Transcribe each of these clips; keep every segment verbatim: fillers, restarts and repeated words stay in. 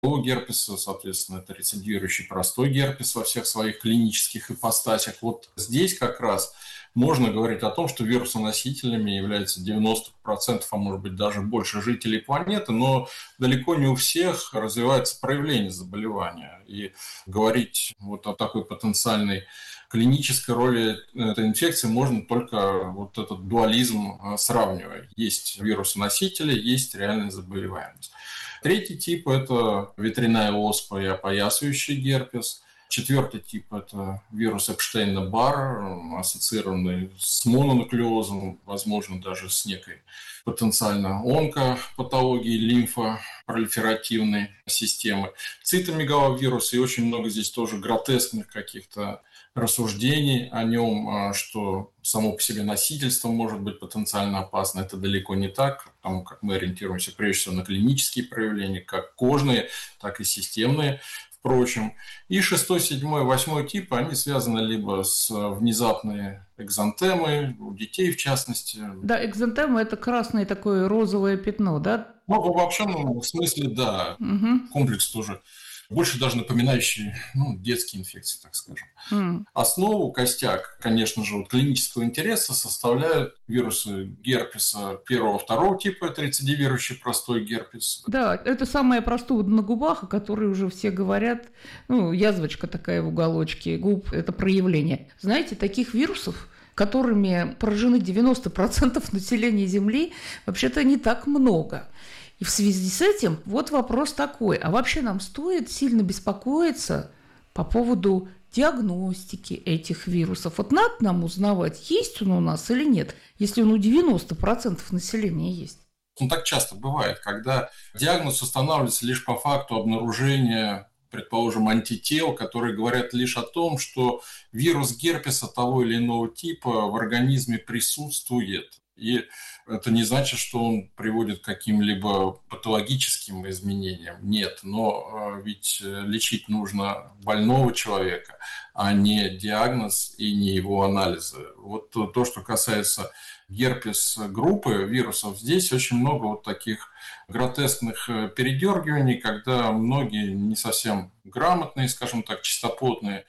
герпеса, соответственно, это рецидивирующий простой герпес во всех своих клинических ипостасях. Вот здесь как раз можно говорить о том, что вирусоносителями являются девяносто процентов, а может быть даже больше жителей планеты, но далеко не у всех развивается проявление заболевания. И говорить вот о такой потенциальной клинической роли этой инфекции можно только вот этот дуализм сравнивая. Есть вирусоносители, есть реальная заболеваемость. Третий тип – это ветряная оспа и опоясывающий герпес. Четвертый тип – это вирус Эпштейна-Барр, ассоциированный с мононуклеозом, возможно, даже с некой потенциально онкопатологией лимфопролиферативной системы. Цитомегаловирус, и очень много здесь тоже гротескных каких-то рассуждений о нем, что само по себе носительство может быть потенциально опасно. Это далеко не так, потому как мы ориентируемся прежде всего на клинические проявления, как кожные, так и системные. Впрочем, и шестой, седьмой, восьмой типы, они связаны либо с внезапной экзантемой, у детей в частности. Да, экзантема – это красное такое розовое пятно, да? Ну, в обобщенном смысле, да, угу. Комплекс тоже больше даже напоминающий ну, детские инфекции, так скажем. Mm. Основу, костяк, конечно же, вот, клинического интереса составляют вирусы герпеса первого, второго типа, это рецидивирующий простой герпес. Да, это самая простуда на губах, о которой уже все говорят, ну, язвочка такая в уголочке губ, это проявление. Знаете, таких вирусов, которыми поражены девяносто процентов населения Земли, вообще-то не так много. И в связи с этим вот вопрос такой, а вообще нам стоит сильно беспокоиться по поводу диагностики этих вирусов? Вот надо нам узнавать, есть он у нас или нет, если он у девяноста процентов населения есть. Ну, так часто бывает, когда диагноз устанавливается лишь по факту обнаружения, предположим, антител, которые говорят лишь о том, что вирус герпеса того или иного типа в организме присутствует. И это не значит, что он приводит к каким-либо патологическим изменениям. Нет, но ведь лечить нужно больного человека, а не диагноз и не его анализы. Вот то, что касается герпес-группы вирусов, здесь очень много вот таких гротескных передергиваний, когда многие не совсем грамотные, скажем так, чистоплотные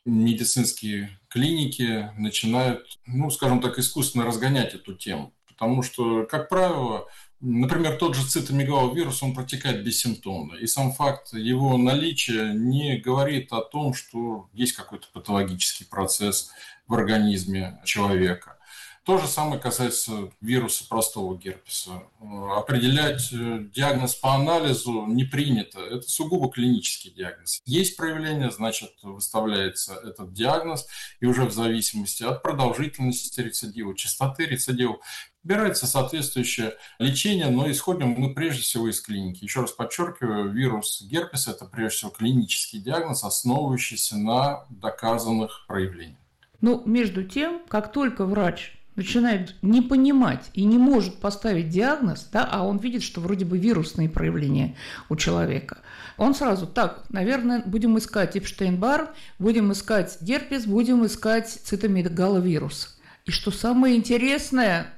медицинские клиники начинают, ну, скажем так, искусственно разгонять эту тему. Потому что, как правило, например, тот же цитомегаловирус, он протекает бессимптомно. И сам факт его наличия не говорит о том, что есть какой-то патологический процесс в организме человека. То же самое касается вируса простого герпеса. Определять диагноз по анализу не принято. Это сугубо клинический диагноз. Есть проявление, значит, выставляется этот диагноз, и уже в зависимости от продолжительности рецидива, частоты рецидива, выбирается соответствующее лечение, но исходим мы прежде всего из клиники. Еще раз подчеркиваю, вирус герпеса – это прежде всего клинический диагноз, основывающийся на доказанных проявлениях. Ну, между тем, как только врач начинает не понимать и не может поставить диагноз, да, а он видит, что вроде бы вирусные проявления у человека, он сразу, так, наверное, будем искать Эпштейн-Барр, будем искать герпес, будем искать цитомегаловирус. И что самое интересное,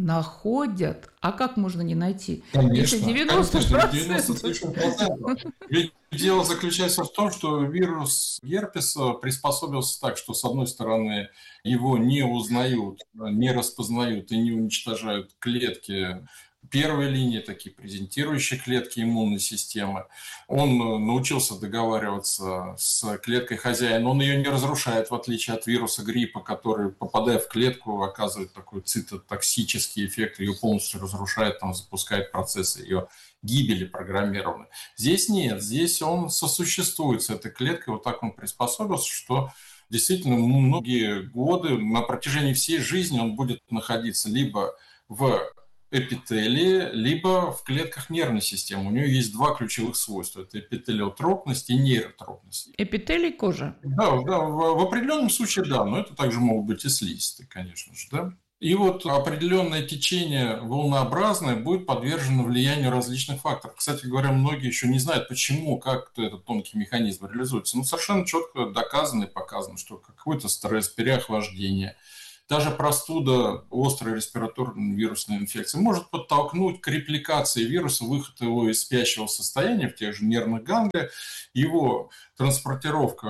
находят. А как можно не найти? Конечно, это девяносто процентов. девяносто процентов. Ведь дело заключается в том, что вирус герпеса приспособился так, что, с одной стороны, его не узнают, не распознают и не уничтожают клетки первой линии, такие презентирующие клетки иммунной системы. Он научился договариваться с клеткой хозяина, он ее не разрушает, в отличие от вируса гриппа, который, попадая в клетку, оказывает такой цитотоксический эффект, ее полностью разрушает, там, запускает процессы ее гибели программированной. Здесь нет, здесь он сосуществует с этой клеткой, вот так он приспособился, что действительно многие годы, на протяжении всей жизни он будет находиться либо в эпителии, либо в клетках нервной системы. У нее есть два ключевых свойства. Это эпителиотропность и нейротропность. Эпителий кожи? Да, да в, в определенном случае да, но это также могут быть и слизистые, конечно же. Да? И вот определенное течение волнообразное будет подвержено влиянию различных факторов. Кстати говоря, многие еще не знают, почему, как этот тонкий механизм реализуется. Но совершенно четко доказано и показано, что какой-то стресс, переохлаждение, даже простуда, острая респираторная вирусная инфекция может подтолкнуть к репликации вируса, выход его из спящего состояния в тех же нервных ганглиях, его транспортировка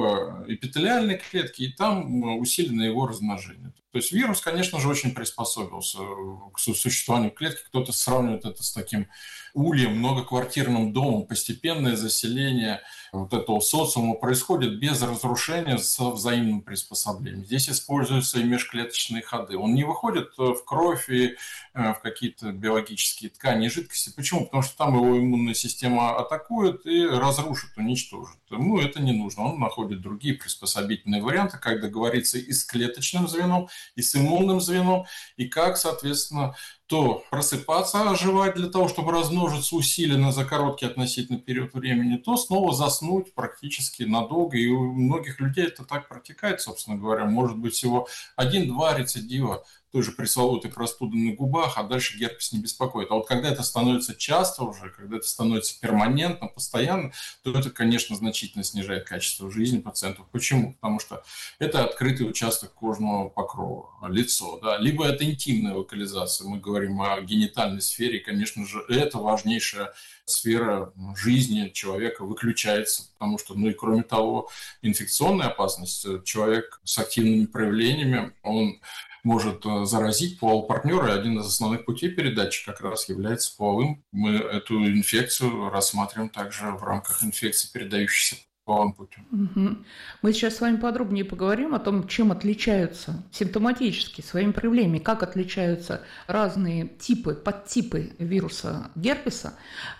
в эпителиальной клетке, и там усилено его размножение. То есть вирус, конечно же, очень приспособился к существованию клетки. Кто-то сравнивает это с таким ульем, многоквартирным домом. Постепенное заселение вот этого социума происходит без разрушения, со взаимным приспособлением. Здесь используются и межклеточные ходы. Он не выходит в кровь и в какие-то биологические ткани и жидкости. Почему? Потому что там его иммунная система атакует и разрушит, уничтожит. Ему это не нужно. Он находит другие приспособительные варианты, как договориться и с клеточным звеном, и с иммунным звеном, и как, соответственно, то просыпаться, оживать для того, чтобы размножиться усиленно за короткий относительно период времени, то снова заснуть практически надолго. И у многих людей это так протекает, собственно говоря. Может быть, всего один-два рецидива той же пресловутой простуды на губах, а дальше герпес не беспокоит. А вот когда это становится часто уже, когда это становится перманентно, постоянно, то это, конечно, значительно снижает качество жизни пациентов. Почему? Потому что это открытый участок кожного покрова, лицо, да? Либо это интимная локализация. Мы говорим о генитальной сфере, и, конечно же, это важнейшая сфера жизни человека выключается, потому что, ну и кроме того, инфекционная опасность, человек с активными проявлениями, он может заразить полового партнера, и один из основных путей передачи как раз является половым. Мы эту инфекцию рассматриваем также в рамках инфекций, передающихся половым путем. Угу. Мы сейчас с вами подробнее поговорим о том, чем отличаются симптоматически своими проявлениями, как отличаются разные типы, подтипы вируса герпеса.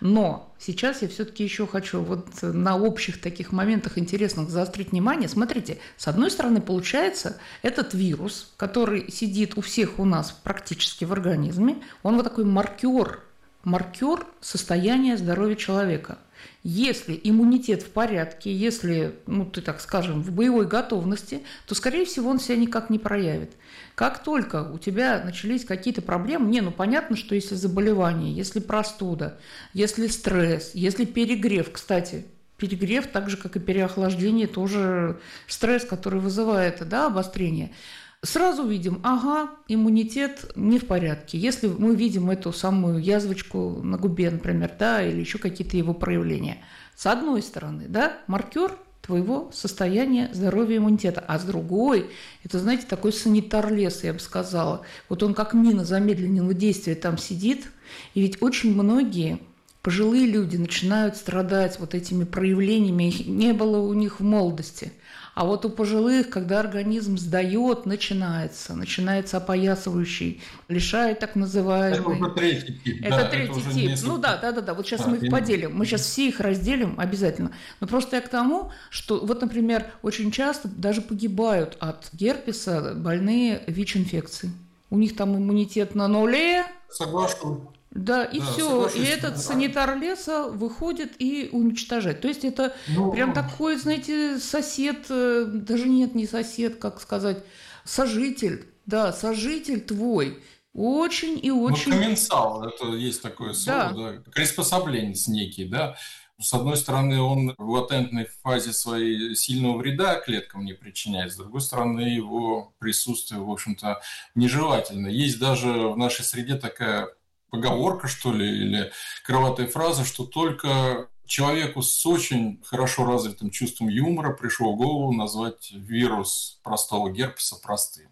Но сейчас я все-таки еще хочу вот на общих таких моментах интересных заострить внимание. Смотрите, с одной стороны, получается, этот вирус, который сидит у всех у нас практически в организме, он вот такой маркер, маркер состояния здоровья человека. Если иммунитет в порядке, если, ну, ты так скажем, в боевой готовности, то, скорее всего, он себя никак не проявит. Как только у тебя начались какие-то проблемы, не, ну, понятно, что если заболевание, если простуда, если стресс, если перегрев, кстати, перегрев, так же, как и переохлаждение, тоже стресс, который вызывает, да, обострение. Сразу видим, ага, иммунитет не в порядке. Если мы видим эту самую язвочку на губе, например, да, или еще какие-то его проявления. С одной стороны, да, маркер твоего состояния здоровья иммунитета, а с другой, это, знаете, такой санитар леса, я бы сказала. Вот он как мина замедленного действия там сидит, и ведь очень многие пожилые люди начинают страдать вот этими проявлениями, их не было у них в молодости. А вот у пожилых, когда организм сдает, начинается, начинается опоясывающий, лишает так называемый. Это уже третий тип. Это да, третий это тип. Несколько... Ну да, да, да, да. Вот сейчас да, мы их я... поделим. Мы сейчас все их разделим обязательно. Но просто я к тому, что вот, например, очень часто даже погибают от герпеса больные ВИЧ-инфекцией. У них там иммунитет на нуле. Соглашусь. Да, и да, все. И этот санитар леса выходит и уничтожает. То есть это ну, прям такой, знаете, сосед, даже нет, не сосед, как сказать, сожитель. Да, сожитель твой. Очень и очень... Ну, комменсал, это есть такое слово, да. Да. Приспособленец некий, да. С одной стороны, он в латентной фазе своей сильного вреда клеткам не причиняет, с другой стороны, его присутствие, в общем-то, нежелательно. Есть даже в нашей среде такая поговорка, что ли, или крылатая фраза, что только человеку с очень хорошо развитым чувством юмора пришло в голову назвать вирус простого герпеса простым.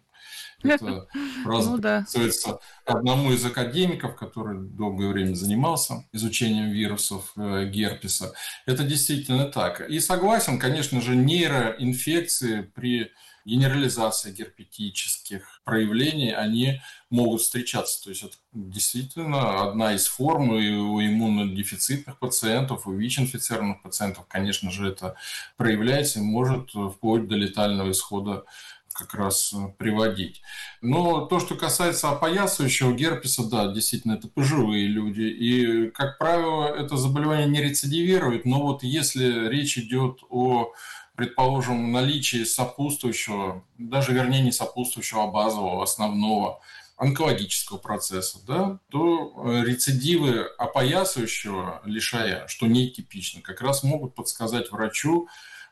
Эта фраза ну, приписывается да. одному из академиков, который долгое время занимался изучением вирусов э, герпеса. Это действительно так. И согласен, конечно же, нейроинфекции при генерализации герпетических проявлений, они могут встречаться. То есть это действительно одна из форм и у иммунодефицитных пациентов, у ВИЧ-инфицированных пациентов, конечно же, это проявляется и может вплоть до летального исхода как раз приводить. Но то, что касается опоясывающего герпеса, да, действительно, это пожилые люди. И, как правило, это заболевание не рецидивирует, но вот если речь идет о, предположим, наличии сопутствующего, даже, вернее, не сопутствующего, а базового, основного онкологического процесса, да, то рецидивы опоясывающего лишая, что нетипично, как раз могут подсказать врачу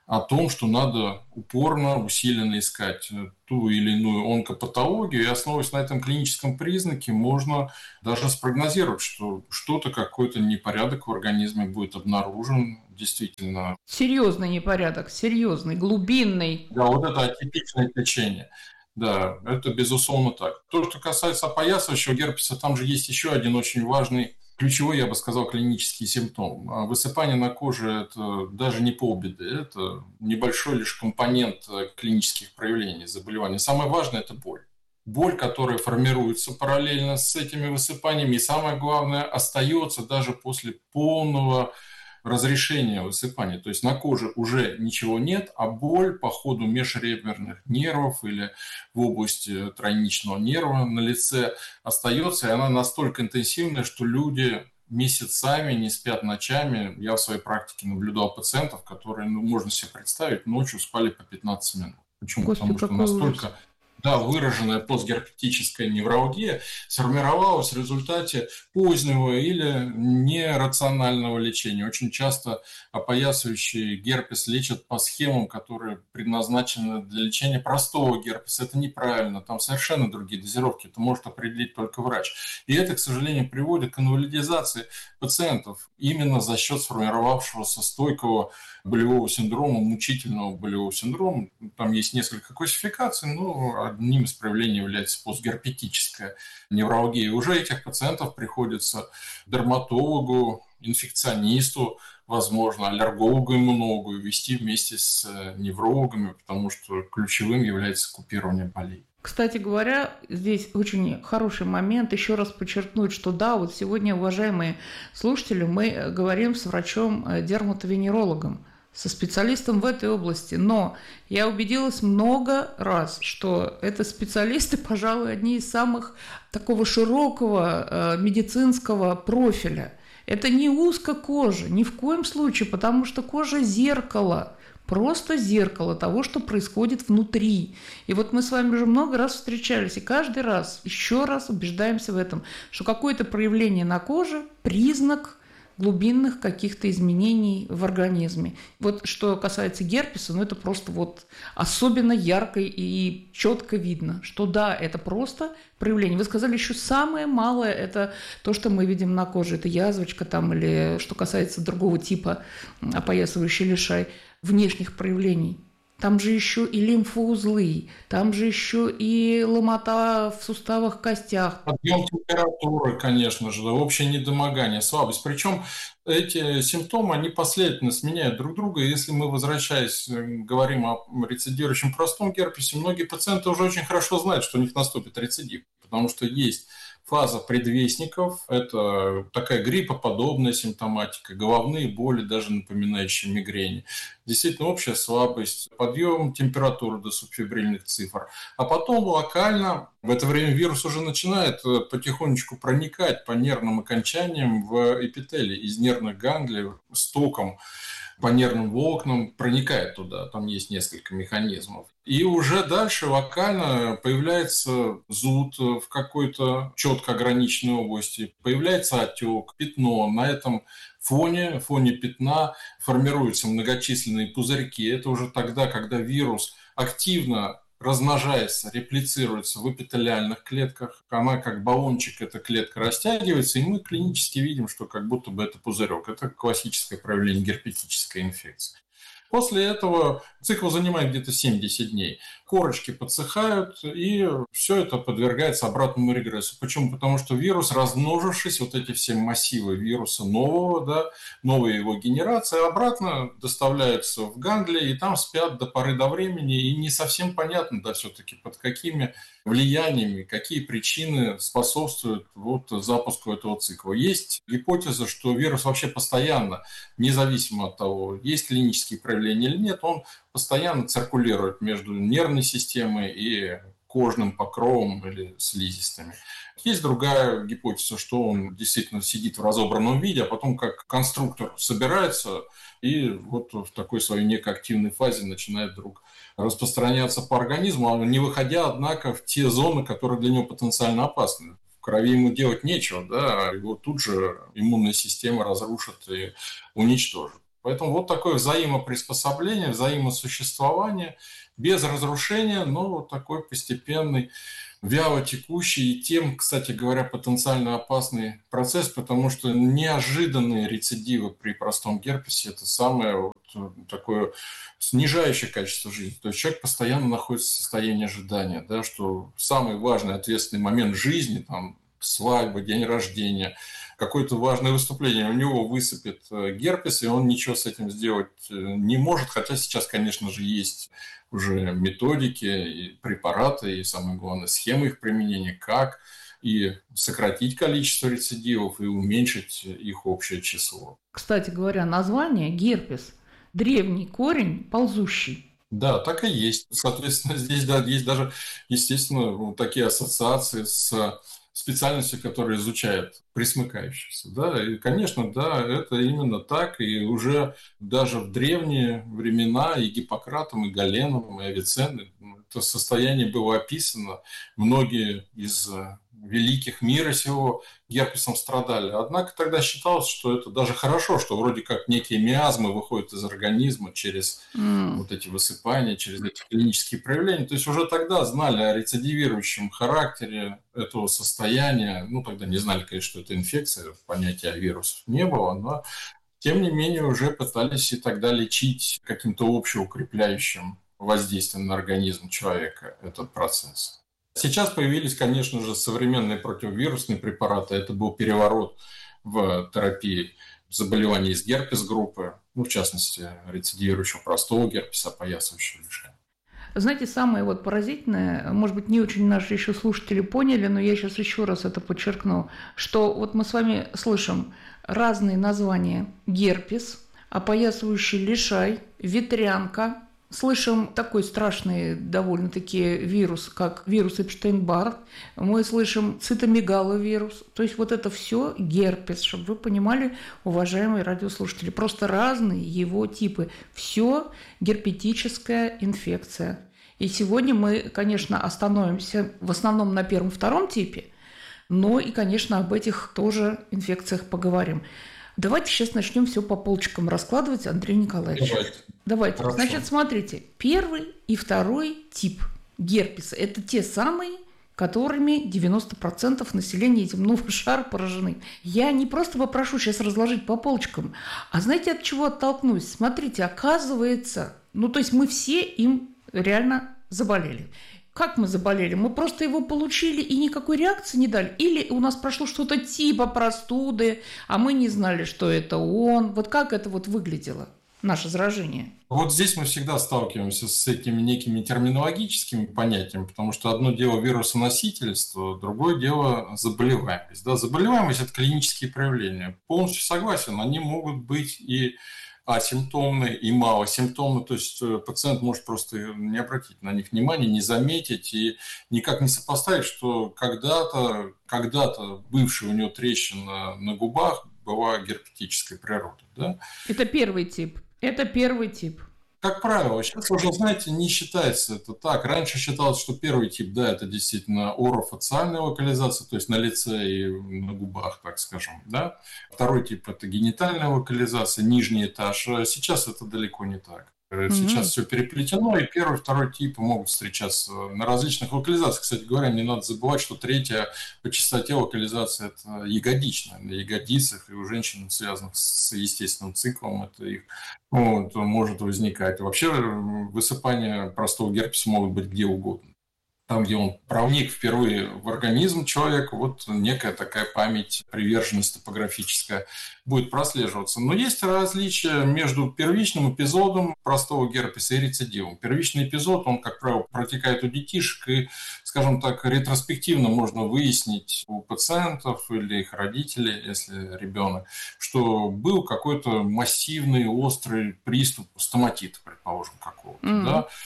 о том, что надо упорно, усиленно искать ту или иную онкопатологию, и основываясь на этом клиническом признаке, можно даже спрогнозировать, что что-то, какой-то непорядок в организме будет обнаружен, действительно. Серьезный непорядок, серьезный, глубинный. Да, вот это атипичное течение. Да, это безусловно так. То, что касается опоясывающего герпеса, там же есть еще один очень важный, ключевой, я бы сказал, клинический симптом. Высыпание на коже – это даже не полбеды, это небольшой лишь компонент клинических проявлений заболевания. Самое важное – это боль. Боль, которая формируется параллельно с этими высыпаниями, и самое главное, остается даже после полного разрешения высыпания. То есть на коже уже ничего нет, а боль по ходу межреберных нервов или в области тройничного нерва на лице остается, и она настолько интенсивная, что люди месяцами не спят ночами. Я в своей практике наблюдал пациентов, которые, ну, можно себе представить, ночью спали по пятнадцать минут. Почему? Господи, Потому что настолько... Да, выраженная постгерпетическая невралгия сформировалась в результате позднего или нерационального лечения. Очень часто опоясывающий герпес лечат по схемам, которые предназначены для лечения простого герпеса. Это неправильно, там совершенно другие дозировки, это может определить только врач. И это, к сожалению, приводит к инвалидизации пациентов именно за счет сформировавшегося стойкого болевого синдрома, мучительного болевого синдрома. Там есть несколько классификаций, но одним из проявлений является постгерпетическая невралгия. И уже этих пациентов приходится дерматологу, инфекционисту, возможно, аллергологу, иммунологу вести вместе с неврологами, потому что ключевым является купирование болей. Кстати говоря, здесь очень хороший момент еще раз подчеркнуть, что да, вот сегодня, уважаемые слушатели, мы говорим с врачом-дерматовенерологом, со специалистом в этой области, но я убедилась много раз, что это специалисты, пожалуй, одни из самых такого широкого э, медицинского профиля. Это не узкокожа, ни в коем случае, потому что кожа – зеркало, просто зеркало того, что происходит внутри. И вот мы с вами уже много раз встречались, и каждый раз еще раз убеждаемся в этом, что какое-то проявление на коже – признак глубинных каких-то изменений в организме. Вот что касается герпеса, ну это просто вот особенно ярко и четко видно, что да, это просто проявление. Вы сказали, еще самое малое – это то, что мы видим на коже. Это язвочка там или что касается другого типа опоясывающий лишай внешних проявлений. Там же еще и лимфоузлы, там же еще и ломота в суставах, костях. Подъем температуры, конечно же, общее недомогание, слабость. Причем эти симптомы, они последовательно сменяют друг друга. Если мы, возвращаясь, говорим о рецидирующем простом герпесе, многие пациенты уже очень хорошо знают, что у них наступит рецидив, потому что есть фаза предвестников, это такая гриппоподобная симптоматика, головные боли, даже напоминающие мигрени. Действительно, общая слабость, подъем температуры до субфибрильных цифр. А потом локально, в это время вирус уже начинает потихонечку проникать по нервным окончаниям в эпителий из нервных ганглий с током по нервным волокнам проникает туда, там есть несколько механизмов. И уже дальше локально появляется зуд в какой-то четко ограниченной области, появляется отек, пятно. На этом фоне, фоне пятна формируются многочисленные пузырьки. Это уже тогда, когда вирус активно размножается, реплицируется в эпителиальных клетках. Она как баллончик, эта клетка растягивается, и мы клинически видим, что как будто бы это пузырек. Это классическое проявление герпетической инфекции. После этого цикл занимает где-то семь-десять дней. Корочки подсыхают, и все это подвергается обратному регрессу. Почему? Потому что вирус, размножившись, вот эти все массивы вируса нового, да, новая его генерация, обратно доставляются в ганглии, и там спят до поры до времени, и не совсем понятно, да, все-таки под какими влияниями, какие причины способствуют вот запуску этого цикла. Есть гипотеза, что вирус вообще постоянно, независимо от того, есть клинические проявления или нет, он постоянно циркулирует между нервной системой и кожным покровом или слизистыми. Есть другая гипотеза, что он действительно сидит в разобранном виде, а потом как конструктор собирается и вот в такой своей некой активной фазе начинает вдруг распространяться по организму, не выходя, однако, в те зоны, которые для него потенциально опасны. В крови ему делать нечего, да, его тут же иммунная система разрушит и уничтожит. Поэтому вот такое взаимоприспособление, взаимосуществование без разрушения, но вот такой постепенный, вяло текущий и тем, кстати говоря, потенциально опасный процесс, потому что неожиданные рецидивы при простом герпесе – это самое вот такое снижающее качество жизни. То есть человек постоянно находится в состоянии ожидания, да, что самый важный ответственный момент жизни, там, свадьба, день рождения, какое-то важное выступление, у него высыпет герпес, и он ничего с этим сделать не может, хотя сейчас, конечно же, есть уже методики, и препараты, и, самое главное, схемы их применения, как и сократить количество рецидивов, и уменьшить их общее число. Кстати говоря, название герпес – древний корень ползущий. Да, так и есть. Соответственно, здесь да, есть даже, естественно, вот такие ассоциации с специальностью, которая изучает пресмыкающихся. Да? И, конечно, да, это именно так. И уже даже в древние времена и Гиппократом, и Галеном, и Авиценной это состояние было описано. Многие из великих мира сего герпесом страдали. Однако тогда считалось, что это даже хорошо, что вроде как некие миазмы выходят из организма через mm. вот эти высыпания, через эти клинические проявления. То есть уже тогда знали о рецидивирующем характере этого состояния. Ну, тогда не знали, конечно, что это инфекция, понятия вирусов не было, но тем не менее уже пытались и тогда лечить каким-то общеукрепляющим воздействием на организм человека этот процесс. Сейчас появились, конечно же, современные противовирусные препараты. Это был переворот в терапии заболеваний из герпес-группы, ну, в частности, рецидивирующего простого герпеса, опоясывающего лишая. Знаете, самое вот поразительное, может быть, не очень наши еще слушатели поняли, но я сейчас еще раз это подчеркну, что вот мы с вами слышим разные названия: герпес, опоясывающий лишай, ветрянка. Слышим такой страшный довольно-таки вирус, как вирус Эпштейн-Бар. Мы слышим цитомегаловирус. То есть вот это все герпес, чтобы вы понимали, уважаемые радиослушатели. Просто разные его типы. Все герпетическая инфекция. И сегодня мы, конечно, остановимся в основном на первом-втором типе, но и, конечно, об этих тоже инфекциях поговорим. Давайте сейчас начнем все по полочкам раскладывать, Андрей Николаевич. Давайте. Давайте. Хорошо. Значит, смотрите, первый и второй тип герпеса – это те самые, которыми девяносто процентов населения земного шара поражены. Я не просто попрошу сейчас разложить по полочкам, а знаете, от чего оттолкнусь? Смотрите, оказывается, ну то есть мы все им реально заболели. Как мы заболели? Мы просто его получили и никакой реакции не дали? Или у нас прошло что-то типа простуды, а мы не знали, что это он? Вот как это вот выглядело, наше заражение? Вот здесь мы всегда сталкиваемся с этими некими терминологическими понятиями, потому что одно дело вирусоносительство, другое дело заболеваемость. Да, заболеваемость – это клинические проявления. Полностью согласен, они могут быть и асимптомные, и малосимптомные, то есть пациент может просто не обратить на них внимания, не заметить и никак не сопоставить, что когда-то, когда-то бывшая у него трещина на губах была герпетической природы. Да? Это первый тип. Это первый тип. Как правило, сейчас уже, знаете, не считается это так. Раньше считалось, что первый тип, да, это действительно орофациальная локализация, то есть на лице и на губах, так скажем, да. Второй тип – это генитальная локализация, нижний этаж. Сейчас это далеко не так. Сейчас mm-hmm. все переплетено, и первый, второй типы могут встречаться на различных локализациях. Кстати говоря, не надо забывать, что третья по частоте локализация – это ягодичная, на ягодицах, и у женщин, связанных с естественным циклом, это их вот, может возникать. Вообще высыпания простого герпеса могут быть где угодно. Там, где он проник впервые в организм человека, вот некая такая память, приверженность топографическая будет прослеживаться. Но есть различия между первичным эпизодом простого герпеса и рецидивом. Первичный эпизод, он, как правило, протекает у детишек, и, скажем так, ретроспективно можно выяснить у пациентов или их родителей, если ребенок, что был какой-то массивный, острый приступ стоматита, предположим, какого-то, mm-hmm. да.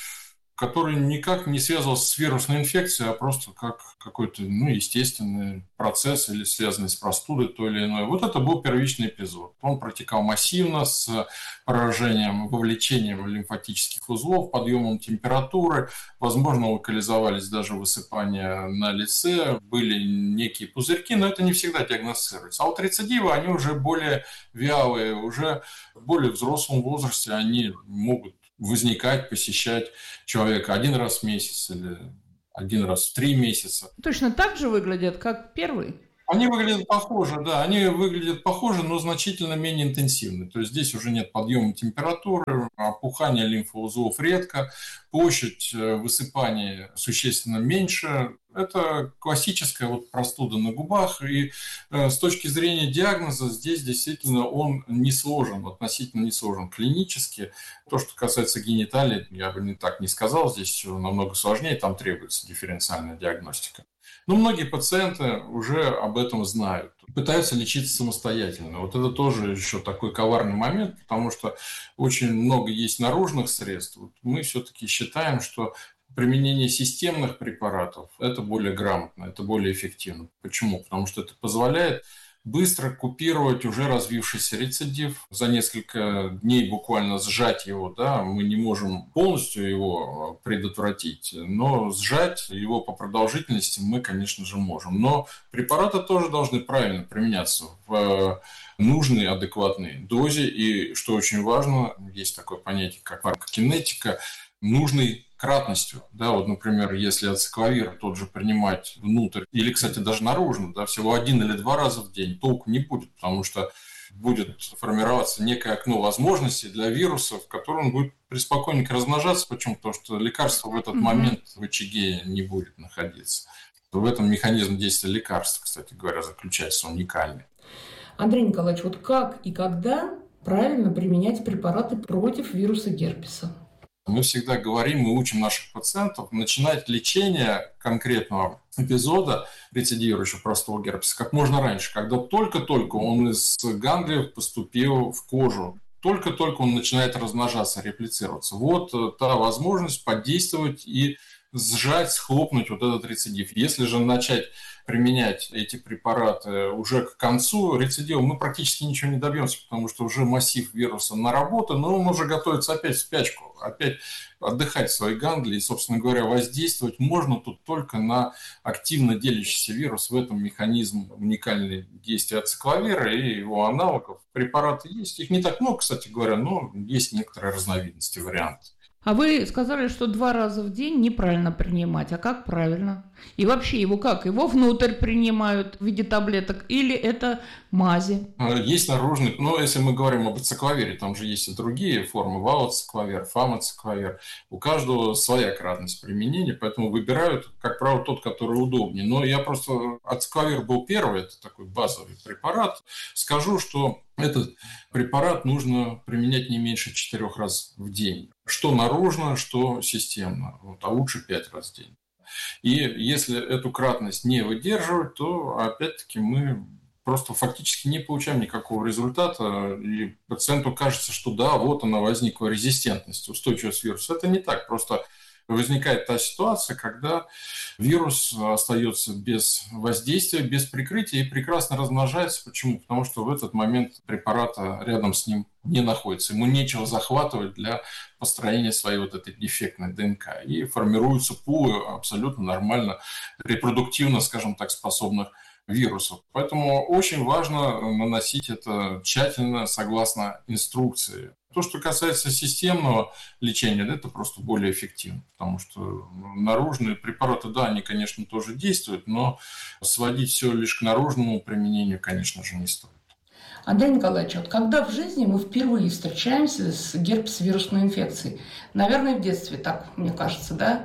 который никак не связывался с вирусной инфекцией, а просто как какой-то, ну, естественный процесс или связанный с простудой той или иной. Вот это был первичный эпизод. Он протекал массивно, с поражением, вовлечением лимфатических узлов, подъемом температуры. Возможно, локализовались даже высыпания на лице, были некие пузырьки, но это не всегда диагностируется. А вот рецидивы, они уже более вялые, уже в более взрослом возрасте они могут возникать, посещать человека один раз в месяц или один раз в три месяца. Точно так же выглядят, как первый? Они выглядят похоже, да, они выглядят похоже, но значительно менее интенсивны. То есть здесь уже нет подъема температуры, опухания лимфоузлов редко, площадь высыпаний существенно меньше. Это классическая вот простуда на губах, и э, с точки зрения диагноза здесь действительно он не сложен, относительно не сложен клинически. То, что касается гениталий, я бы не так не сказал, здесь все намного сложнее, там требуется дифференциальная диагностика. Но многие пациенты уже об этом знают, пытаются лечиться самостоятельно. Вот это тоже еще такой коварный момент, потому что очень много есть наружных средств. Вот мы все-таки считаем, что применение системных препаратов – это более грамотно, это более эффективно. Почему? Потому что это позволяет быстро купировать уже развившийся рецидив, за несколько дней буквально сжать его, да, мы не можем полностью его предотвратить, но сжать его по продолжительности мы, конечно же, можем. Но препараты тоже должны правильно применяться в нужной, адекватной дозе, и, что очень важно, есть такое понятие, как фармакокинетика, нужной кратностью. Да, вот, например, если ацикловир тот же принимать внутрь, или, кстати, даже наружно, да, всего один или два раза в день, толку не будет, потому что будет формироваться некое окно возможностей для вируса, в котором он будет преспокойненько размножаться. Почему? Потому что лекарство в этот mm-hmm. момент в очаге не будет находиться. В этом механизм действия лекарства, кстати говоря, заключается уникальный. Андрей Николаевич, вот как и когда правильно применять препараты против вируса герпеса? Мы всегда говорим, мы учим наших пациентов начинать лечение конкретного эпизода рецидивирующего простого герпеса как можно раньше, когда только-только он из ганглиев поступил в кожу, только-только он начинает размножаться, реплицироваться. Вот та возможность подействовать и сжать, схлопнуть вот этот рецидив. Если же начать применять эти препараты уже к концу рецидива, мы практически ничего не добьемся, потому что уже массив вируса наработан, но он уже готовится опять в спячку, опять отдыхать в своей ганглии. И, собственно говоря, воздействовать можно тут только на активно делящийся вирус. В этом механизм уникальный действия ацикловира и его аналогов. Препараты есть, их не так много, кстати говоря, но есть некоторые разновидности, варианты. А вы сказали, что два раза в день неправильно принимать. А как правильно? И вообще его как? Его внутрь принимают в виде таблеток или это мази? Есть наружный, но если мы говорим об ацикловире, там же есть и другие формы, валоцикловир, фамоцикловир. У каждого своя кратность применения, поэтому выбирают, как правило, тот, который удобнее. Но я просто... Ацикловир был первый, это такой базовый препарат. Скажу, что этот препарат нужно применять не меньше четырех раз в день. Что наружно, что системно, вот, а лучше пять раз в день. И если эту кратность не выдерживать, то опять-таки мы просто фактически не получаем никакого результата. И пациенту кажется, что да, вот она возникла резистентность, устойчивость вируса. Это не так, просто возникает та ситуация, когда вирус остается без воздействия, без прикрытия и прекрасно размножается. Почему? Потому что в этот момент препарата рядом с ним не находится. Ему нечего захватывать для построения своей вот этой дефектной ДНК. И формируются пулы абсолютно нормально, репродуктивно, скажем так, способных вирусов. Поэтому очень важно наносить это тщательно, согласно инструкции. То, что касается системного лечения, это просто более эффективно, потому что наружные препараты, да, они, конечно, тоже действуют, но сводить все лишь к наружному применению, конечно же, не стоит. Андрей Николаевич, вот когда в жизни мы впервые встречаемся с герпес-вирусной инфекцией? Наверное, в детстве, так мне кажется, да?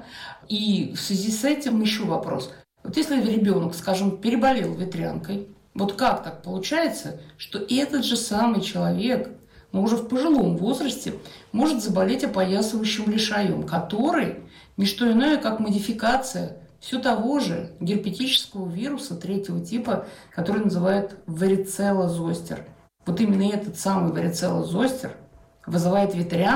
И в связи с этим еще вопрос. Вот если ребенок, скажем, переболел ветрянкой, вот как так получается, что этот же самый человек, но уже в пожилом возрасте, может заболеть опоясывающим лишаем, который не что иное, как модификация все того же герпетического вируса третьего типа, который называют варицелла зостер. Вот именно этот самый варицелла зостер вызывает ветрянку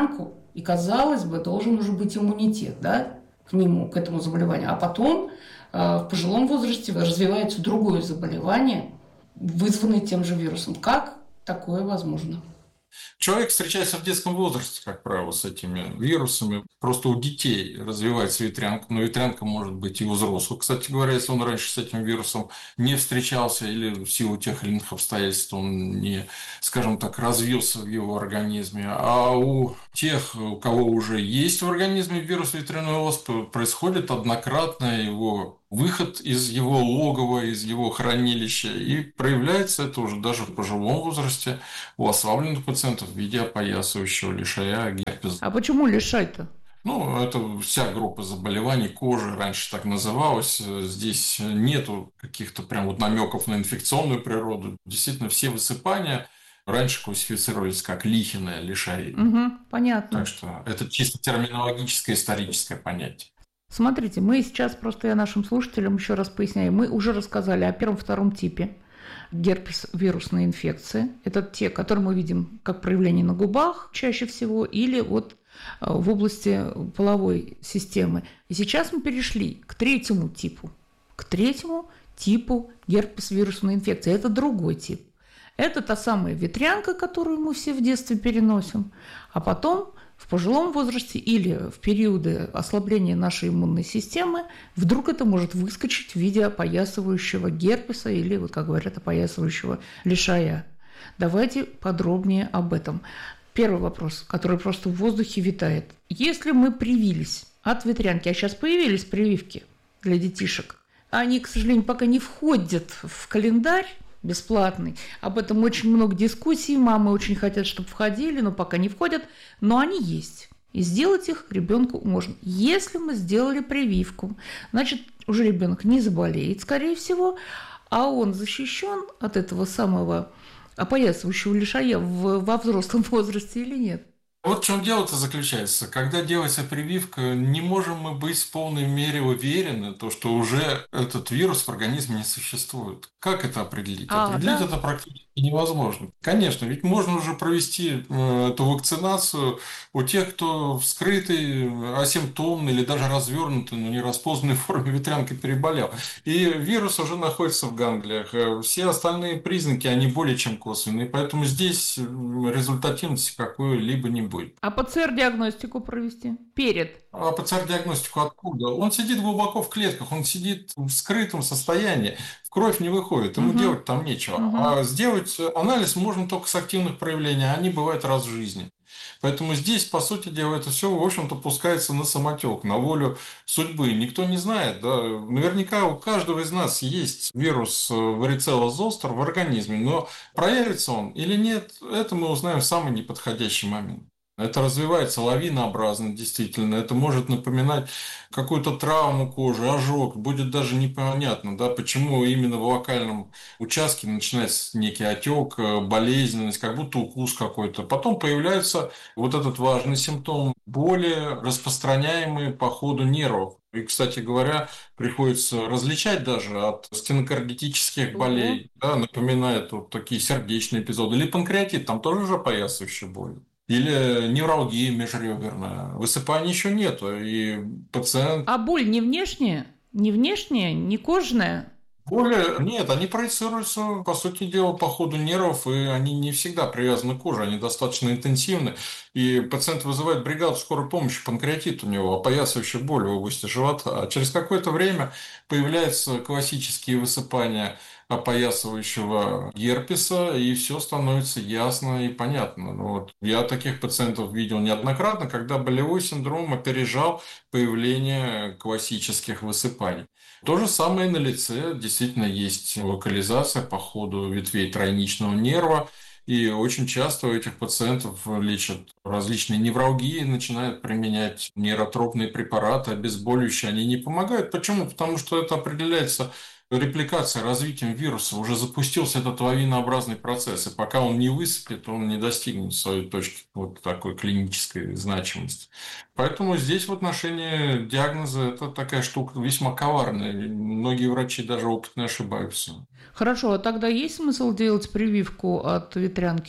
И, казалось бы, должен уже быть иммунитет, да, к нему, к этому заболеванию. А потом э, в пожилом возрасте развивается другое заболевание, вызванное тем же вирусом. Как такое возможно? Человек встречается в детском возрасте, как правило, с этими вирусами. Просто у детей развивается ветрянка, но ветрянка может быть и у взрослых. Кстати говоря, если он раньше с этим вирусом не встречался или в силу тех или иных обстоятельств он не, скажем так, развился в его организме, а у тех, у кого уже есть в организме вирус ветряной оспы, происходит однократное его выход из его логова, из его хранилища, и проявляется это уже даже в пожилом возрасте у ослабленных пациентов в виде опоясывающего лишая герпеса. А почему лишай-то? Ну, это вся группа заболеваний кожи, раньше так называлась. Здесь нету каких-то прям вот намеков на инфекционную природу. Действительно, все высыпания раньше классифицировались как лихиное лишай. Угу, понятно. Так что это чисто терминологическое, историческое понятие. Смотрите, мы сейчас, просто я нашим слушателям еще раз поясняю, мы уже рассказали о первом-втором типе герпес вирусной инфекции. Это те, которые мы видим как проявление на губах чаще всего или вот в области половой системы. И сейчас мы перешли к третьему типу. К третьему типу герпес вирусной инфекции. Это другой тип. Это та самая ветрянка, которую мы все в детстве переносим, а потом в пожилом возрасте или в периоды ослабления нашей иммунной системы вдруг это может выскочить в виде опоясывающего герпеса или, вот как говорят, опоясывающего лишая. Давайте подробнее об этом. Первый вопрос, который просто в воздухе витает. Если мы привились от ветрянки, а сейчас появились прививки для детишек, они, к сожалению, пока не входят в календарь бесплатный. Об этом очень много дискуссий. Мамы очень хотят, чтобы входили, но пока не входят. Но они есть. И сделать их ребенку можно. Если мы сделали прививку, значит, уже ребенок не заболеет, скорее всего, а он защищен от этого самого опоясывающего лишая в, во взрослом возрасте или нет. Вот в чем дело-то заключается. Когда делается прививка, не можем мы быть в полной мере уверены, то, что уже этот вирус в организме не существует. Как это определить? А, определить да? это практически невозможно. Конечно, ведь можно уже провести эту вакцинацию у тех, кто в скрытой, асимптомной или даже развернутой, но не распознанной форме ветрянкой переболел. И вирус уже находится в ганглиях. Все остальные признаки, они более чем косвенные. Поэтому здесь результативности какой-либо не будет. А ПЦР-диагностику провести перед? А ПЦР-диагностику откуда? Он сидит глубоко в клетках, он сидит в скрытом состоянии, в кровь не выходит, ему угу. делать там нечего. Угу. А сделать анализ можно только с активных проявлений, а они бывают раз в жизни. Поэтому здесь, по сути дела, это все, в общем-то, пускается на самотек, на волю судьбы. Никто не знает, да. Наверняка у каждого из нас есть вирус варицелла зостер в организме, но проявится он или нет, это мы узнаем в самый неподходящий момент. Это развивается лавинообразно, действительно. Это может напоминать какую-то травму кожи, ожог. Будет даже непонятно, да, почему именно в локальном участке начинается некий отек, болезненность, как будто укус какой-то. Потом появляется вот этот важный симптом, боли, распространяемые по ходу нервов. И, кстати говоря, приходится различать даже от стенокардитических болей, угу. да, напоминает вот такие сердечные эпизоды. Или панкреатит, там тоже же опоясывающая боль. Или невралгия межреберная. Высыпания еще нету, и пациент... А боль не внешняя? Не внешняя, не кожная? Боли нет, они проецируются, по сути дела, по ходу нервов, и они не всегда привязаны к коже, они достаточно интенсивны. И пациент вызывает бригаду скорой помощи, панкреатит у него, опоясывающая боль в области живота. А через какое-то время появляются классические высыпания опоясывающего герпеса, и все становится ясно и понятно. Вот. Я таких пациентов видел неоднократно, когда болевой синдром опережал появление классических высыпаний. То же самое на лице. Действительно есть локализация по ходу ветвей тройничного нерва, и очень часто у этих пациентов лечат различные невралгии, начинают применять нейротропные препараты, обезболивающие. Они не помогают. Почему? Потому что это определяется репликация, развитием вируса. Уже запустился этот лавинообразный процесс, и пока он не высыпет, он не достигнет своей точки вот такой клинической значимости. Поэтому здесь в отношении диагноза это такая штука весьма коварная. Многие врачи даже опытные ошибаются. Хорошо, а тогда есть смысл делать прививку от ветрянки?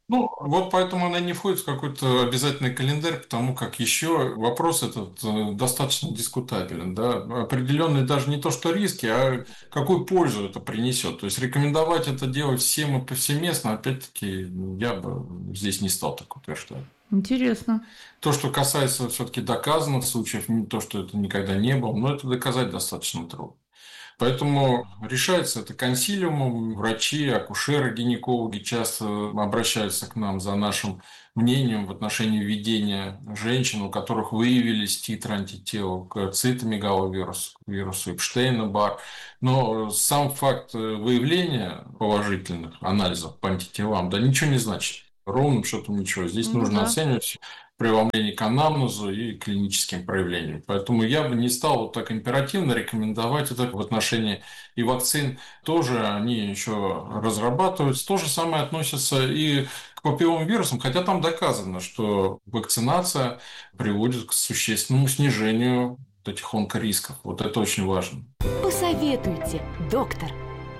Ну, вот поэтому она не входит в какой-то обязательный календарь, потому как еще вопрос этот э, достаточно дискутабелен. Да? Определенные даже не то что риски, а какую пользу это принесет. То есть рекомендовать это делать всем и повсеместно, опять-таки, я бы здесь не стал так утверждать. Интересно. То, что касается все-таки доказанных случаев, не то, что это никогда не было, но это доказать достаточно трудно. Поэтому решается это консилиумом. Врачи, акушеры, гинекологи часто обращаются к нам за нашим мнением в отношении введения женщин, у которых выявились титры антител к цитомегаловирусу, к вирусу Эпштейна-Барр. Но сам факт выявления положительных анализов по антителам, да, ничего не значит. Ровным счетом ничего. Здесь Ну нужно да. оценивать преломлений к анамнезу и клиническим проявлениям. Поэтому я бы не стал вот так императивно рекомендовать это в отношении и вакцин. Тоже они еще разрабатываются. То же самое относится и к папилловым вирусам, хотя там доказано, что вакцинация приводит к существенному снижению вот этих онкорисков. Вот это очень важно. Посоветуйте, доктор.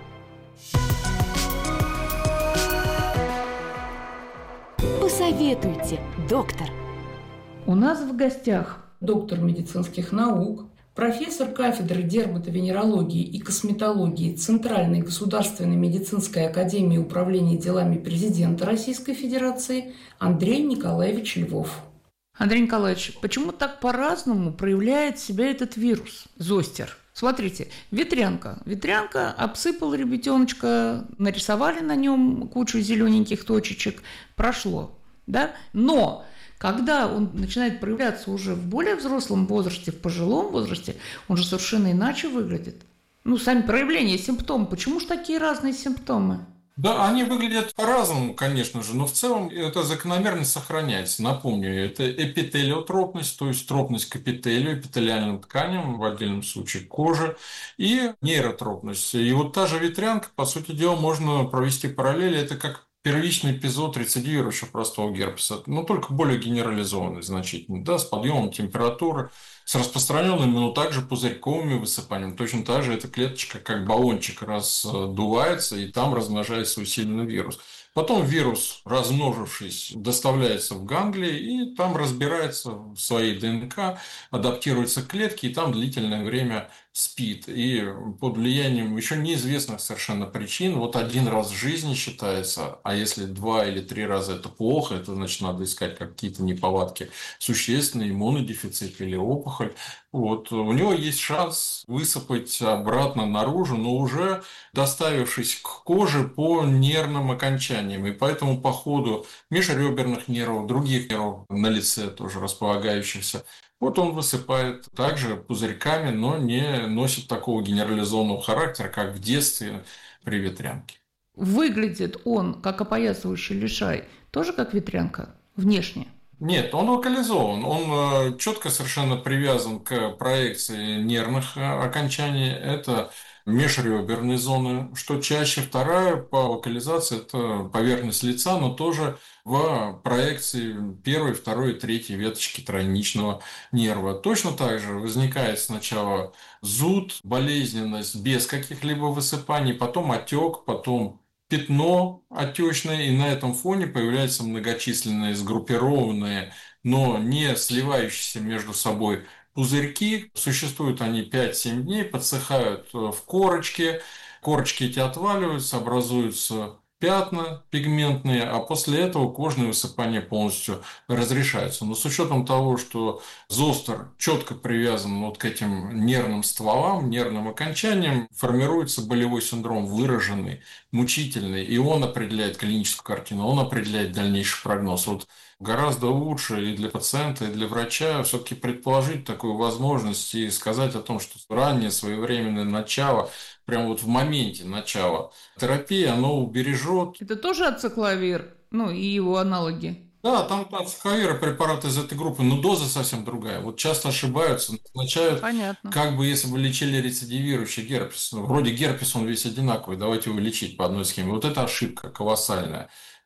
Посоветуйте, доктор. У нас в гостях доктор медицинских наук, профессор кафедры дерматовенерологии и косметологии Центральной государственной медицинской академии управления делами президента Российской Федерации Андрей Николаевич Львов. Андрей Николаевич, почему так по-разному проявляет себя этот вирус, зостер? Смотрите, ветрянка. Ветрянка обсыпала ребятеночка, нарисовали на нем кучу зелененьких точечек, прошло, да? Но когда он начинает проявляться уже в более взрослом возрасте, в пожилом возрасте, он же совершенно иначе выглядит. Ну, сами проявления, симптомы. Почему же такие разные симптомы? Да, они выглядят по-разному, конечно же, но в целом эта закономерность сохраняется. Напомню, это эпителиотропность, то есть тропность к эпителию, эпителиальным тканям, в отдельном случае кожи, и нейротропность. И вот та же ветрянка, по сути дела, можно провести параллели. Это как первичный эпизод рецидивирующего простого герпеса, но только более генерализованный значительно, да, с подъемом температуры, с распространенными, но также пузырьковыми высыпаниями. Точно так же эта клеточка, как баллончик, раздувается, и там размножается усиленно вирус. Потом вирус, размножившись, доставляется в ганглии, и там разбирается в своей ДНК, адаптируется к клетке, и там длительное время спит. И под влиянием еще неизвестных совершенно причин, вот один раз в жизни считается, а если два или три раза это плохо, это значит надо искать какие-то неполадки существенные, иммунодефицит или опухоль. Вот. У него есть шанс высыпать обратно наружу, но уже доставившись к коже по нервным окончаниям. И поэтому по ходу межреберных нервов, других нервов на лице тоже располагающихся, вот он высыпает также пузырьками, но не носит такого генерализованного характера, как в детстве при ветрянке. Выглядит он как опоясывающий лишай, тоже как ветрянка, внешне? Нет, он локализован, он четко совершенно привязан к проекции нервных окончаний, это межреберные зоны, что чаще. Вторая по локализации – это поверхность лица, но тоже в проекции первой, второй и третьей веточки тройничного нерва. Точно так же возникает сначала зуд, болезненность без каких-либо высыпаний, потом отек, потом пятно отечное, и на этом фоне появляются многочисленные сгруппированные, но не сливающиеся между собой пузырьки. Существуют они пять-семь дней, подсыхают в корочке, корочки эти отваливаются, образуются пятна пигментные, а после этого кожные высыпания полностью разрешаются. Но с учетом того, что зостер четко привязан вот к этим нервным стволам, нервным окончаниям, формируется болевой синдром выраженный, мучительный, и он определяет клиническую картину, он определяет дальнейший прогноз. Вот гораздо лучше и для пациента, и для врача все-таки предположить такую возможность и сказать о том, что раннее своевременное начало, прямо вот в моменте начала терапии, оно убережет. Это тоже ацикловир, ну и его аналоги? Да, там ацикловир, препараты из этой группы, но доза совсем другая. Вот часто ошибаются, назначают, Понятно. как бы если бы лечили рецидивирующий герпес. Ну, вроде герпес, он весь одинаковый, давайте его лечить по одной схеме. Вот это ошибка колоссальная.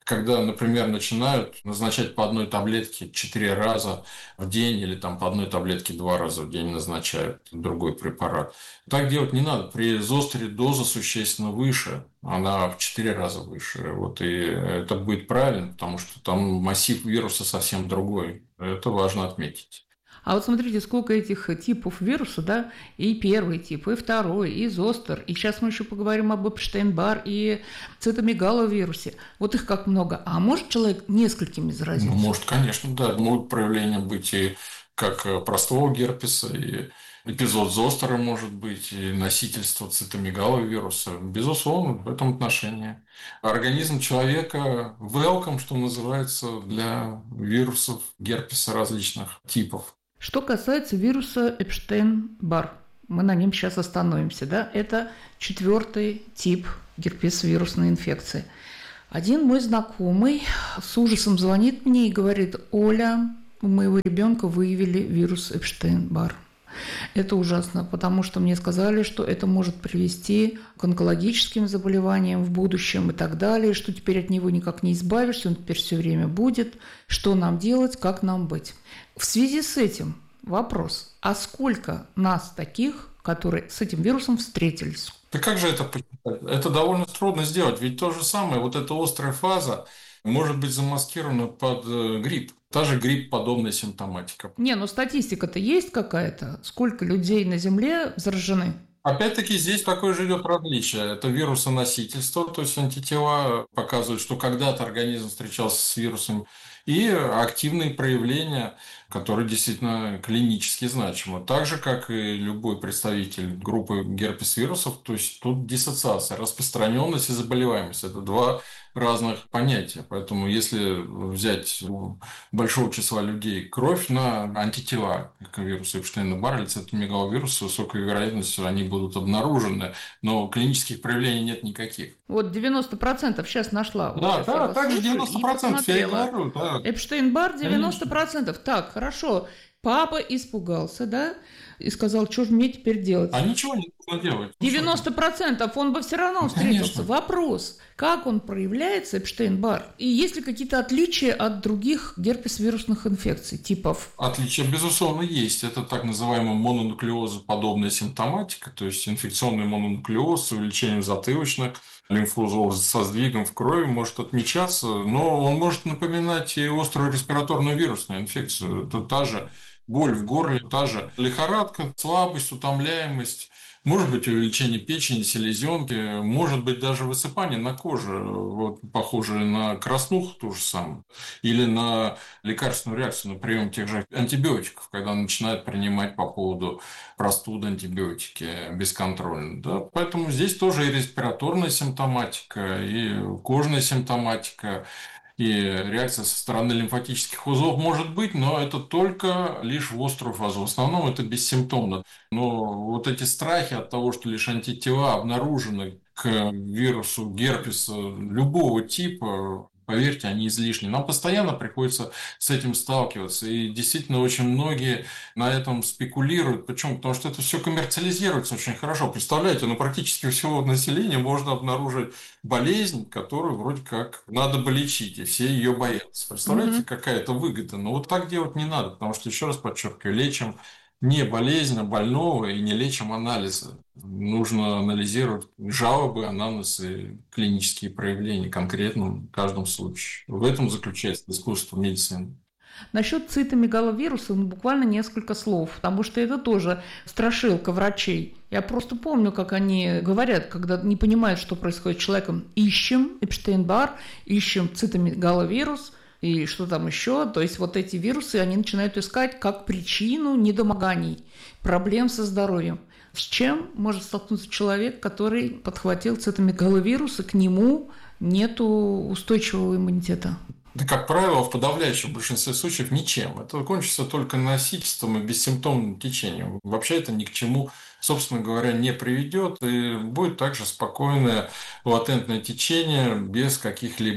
когда, например, начинают назначать по одной таблетке четыре раза в день или там по одной таблетке два раза в день назначают другой препарат. Так делать не надо. При зостре доза существенно выше, она в четыре раза выше. Вот, и это будет правильно, потому что там массив вируса совсем другой. Это важно отметить. А вот смотрите, сколько этих типов вируса, да, и первый тип, и второй, и зостер, и сейчас мы еще поговорим об Эпштейн-Бар и цитомегаловирусе. Вот их как много. А может человек несколькими заразиться? Ну, может, конечно, да. Могут проявления быть и как простого герпеса, и эпизод зостера может быть, и носительство цитомегаловируса. Безусловно, в этом отношении. Организм человека welcome, что называется, для вирусов герпеса различных типов. Что касается вируса Эпштейн-Бар, мы на нем сейчас остановимся, да, это четвертый тип герпес-вирусной инфекции. Один мой знакомый с ужасом звонит мне и говорит: Оля, у моего ребенка выявили вирус Эпштейн-Бар. Это ужасно, потому что мне сказали, что это может привести к онкологическим заболеваниям в будущем и так далее, что теперь от него никак не избавишься, он теперь все время будет. Что нам делать, как нам быть? В связи с этим вопрос: а сколько нас таких, которые с этим вирусом встретились? Да как же это посчитать? Это довольно трудно сделать, ведь то же самое, вот эта острая фаза может быть замаскирована под грипп. Та же грипп-подобная симптоматика. Не, ну статистика-то есть какая-то? Сколько людей на Земле заражены? Опять-таки здесь такое же идет различие. Это вирусоносительство, то есть антитела показывают, что когда-то организм встречался с вирусом, и активные проявления, которые действительно клинически значимы. Так же, как и любой представитель группы герпес-вирусов, то есть тут диссоциация, распространенность и заболеваемость. Это два разных понятия. Поэтому если взять у большого числа людей кровь на антитела к вирусу Эпштейна-Барра или цитомегаловируса, с высокой вероятностью они будут обнаружены, но клинических проявлений нет никаких. Вот девяносто процентов сейчас нашла. Да, вот да, также девяносто процентов я и говорю. говорю. Да. Эпштейн-Бар девяносто процентов. Так, хорошо. Папа испугался, да? И сказал, что же мне теперь делать? А ничего не нужно делать. девяносто процентов он бы все равно встретился. Конечно. Вопрос, как он проявляется, Эпштейн-Бар? И есть ли какие-то отличия от других герпес-вирусных инфекций, типов? Отличия, безусловно, есть. Это так называемая мононуклеозоподобная симптоматика, то есть инфекционный мононуклеоз с увеличением затылочных лимфоузлов со сдвигом в крови может отмечаться, но он может напоминать и острую респираторную вирусную инфекцию. Это та же боль в горле, та же лихорадка, слабость, утомляемость, может быть увеличение печени, селезенки, может быть даже высыпание на коже, вот, похожее на краснуху ту же самую, или на лекарственную реакцию на прием тех же антибиотиков, когда начинают принимать по поводу простуды антибиотики бесконтрольно. Да? Поэтому здесь тоже и респираторная симптоматика, и кожная симптоматика, и реакция со стороны лимфатических узлов может быть, но это только лишь в острую фазу. В основном это бессимптомно. Но вот эти страхи от того, что лишь антитела обнаружены к вирусу герпеса любого типа, поверьте, они излишни. Нам постоянно приходится с этим сталкиваться. И действительно очень многие на этом спекулируют. Почему? Потому что это все коммерциализируется очень хорошо. Представляете, ну практически у всего населения можно обнаружить болезнь, которую вроде как надо бы лечить, и все ее боятся. Представляете, mm-hmm. какая это выгода? Но вот так делать не надо, потому что, еще раз подчеркиваю, лечим не болезнь, а больного, и не лечим анализы. Нужно анализировать жалобы, анамнезы, клинические проявления конкретно в каждом случае. В этом заключается искусство медицины. Насчет цитомегаловируса ну, буквально несколько слов, потому что это тоже страшилка врачей. Я просто помню, как они говорят, когда не понимают, что происходит с человеком. Ищем Эпштейн-Бар, ищем цитомегаловирус, и что там еще. То есть вот эти вирусы, они начинают искать как причину недомоганий, проблем со здоровьем. С чем может столкнуться человек, который подхватил цитомегаловирус, и к нему нету устойчивого иммунитета? Да, как правило, в подавляющем большинстве случаев ничем. Это кончится только носительством и бессимптомным течением. Вообще это ни к чему, собственно говоря, не приведет. И будет также спокойное латентное течение без каких-либо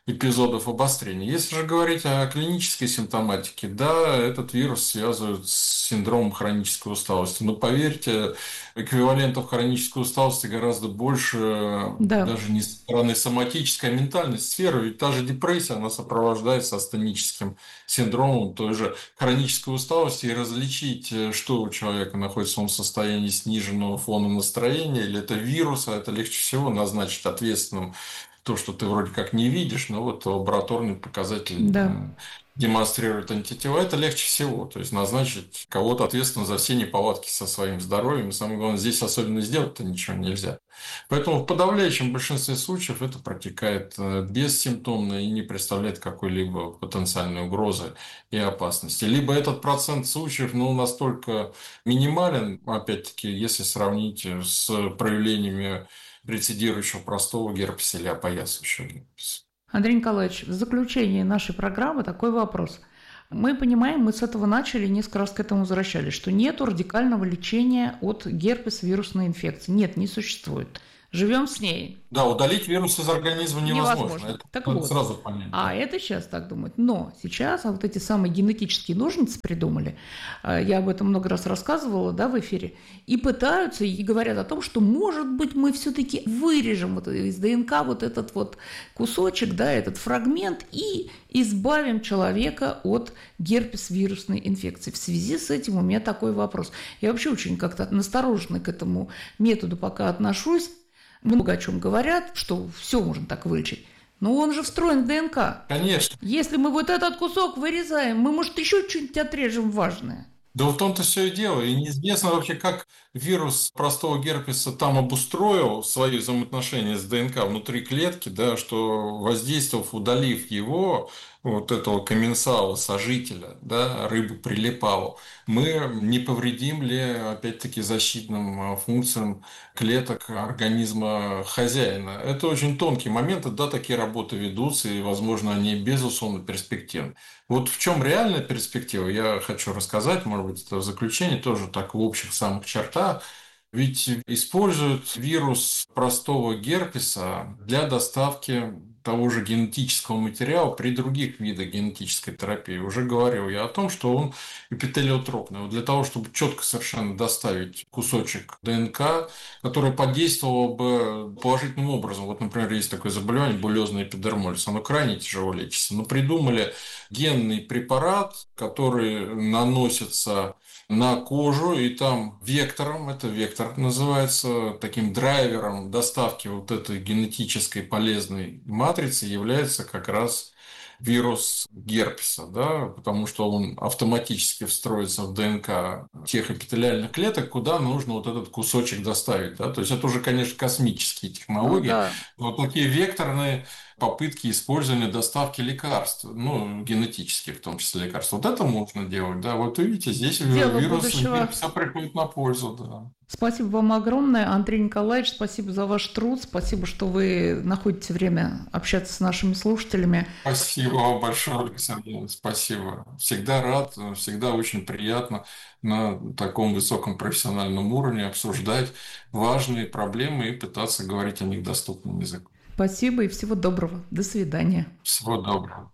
эпизодов обострения. Если же говорить о клинической симптоматике, да, этот вирус связывают с синдромом хронической усталости. Но поверьте, эквивалентов хронической усталости гораздо больше, да. даже не со стороны соматической, а ментальной сферы. Ведь та же депрессия, она сопровождается астеническим синдромом той же хронической усталости. И различить, что у человека находится в своем состоянии сниженного фона настроения, или это вирус, а это легче всего назначить ответственным то, что ты вроде как не видишь, но вот лабораторный показатель да. демонстрирует антитела, это легче всего. То есть назначить кого-то ответственным за все неполадки со своим здоровьем. И самое главное, здесь особенно сделать-то ничего нельзя. Поэтому в подавляющем большинстве случаев это протекает бессимптомно и не представляет какой-либо потенциальной угрозы и опасности. Либо этот процент случаев ну, настолько минимален, опять-таки, если сравнить с проявлениями рецидирующего простого герпеса или опоясывающего герпеса. Андрей Николаевич, в заключение нашей программы такой вопрос. Мы понимаем, мы с этого начали, несколько раз к этому возвращались, что нет радикального лечения от герпес-вирусной инфекции. Нет, не существует. Живем с ней. Да, удалить вирус из организма невозможно. невозможно. Это так надо вот. сразу понять. А это сейчас так думают. Но сейчас а вот эти самые генетические ножницы придумали. Я об этом много раз рассказывала, да, в эфире. И пытаются, и говорят о том, что, может быть, мы все-таки вырежем вот из ДНК вот этот вот кусочек, да, этот фрагмент и избавим человека от герпес-вирусной инфекции. В связи с этим у меня такой вопрос. Я вообще очень как-то настороженно к этому методу пока отношусь. Много о чем говорят, что все можно так вылечить. Но он же встроен в ДНК. Конечно. Если мы вот этот кусок вырезаем, мы, может, еще что-нибудь отрежем важное. Да в том-то все и дело. И неизвестно вообще, как вирус простого герпеса там обустроил свои взаимоотношения с ДНК внутри клетки, да, что воздействовав, удалив его, вот этого комменсала, сожителя, да, рыбу прилипалу, мы не повредим ли, опять-таки, защитным функциям клеток организма хозяина. Это очень тонкий момент, да, такие работы ведутся, и, возможно, они, безусловно, перспективны. Вот в чем реальная перспектива, я хочу рассказать, может быть, это в заключение тоже так в общих самых чертах. Ведь используют вирус простого герпеса для доставки того же генетического материала при других видах генетической терапии. Уже говорил я о том, что он эпителиотропный. Вот для того, чтобы четко совершенно доставить кусочек ДНК, который подействовал бы положительным образом. Вот, например, есть такое заболевание буллезный эпидермолиз. Оно крайне тяжело лечится. Но придумали генный препарат, который наносится на кожу, и там вектором, это вектор называется, таким драйвером доставки вот этой генетической полезной матрицы является как раз вирус герпеса, да, потому что он автоматически встроится в ДНК тех эпителиальных клеток, куда нужно вот этот кусочек доставить. Да? То есть это уже, конечно, космические технологии. Ну, да. Вот такие векторные попытки использования доставки лекарств, ну, генетических в том числе лекарств. Вот это можно делать, да. Вот видите, здесь дело вирус герпеса приходит на пользу, да. Спасибо вам огромное, Андрей Николаевич, спасибо за ваш труд, спасибо, что вы находите время общаться с нашими слушателями. Спасибо вам большое, Александр, спасибо. Всегда рад, всегда очень приятно на таком высоком профессиональном уровне обсуждать важные проблемы и пытаться говорить о них доступным языком. Спасибо и всего доброго. До свидания. Всего доброго.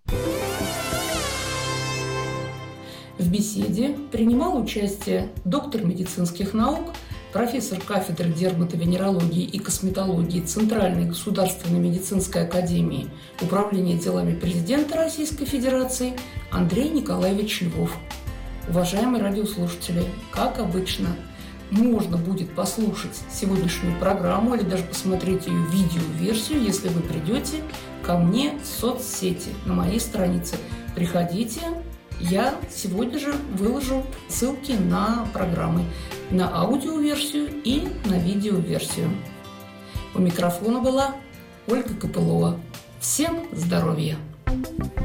В беседе принимал участие доктор медицинских наук, профессор кафедры дерматовенерологии и косметологии Центральной государственной медицинской академии Управления делами президента Российской Федерации Андрей Николаевич Львов. Уважаемые радиослушатели, как обычно, можно будет послушать сегодняшнюю программу или даже посмотреть ее видеоверсию, если вы придете ко мне в соцсети на моей странице. Приходите, я сегодня же выложу ссылки на программы, на аудиоверсию и на видеоверсию. У микрофона была Ольга Копылова. Всем здоровья!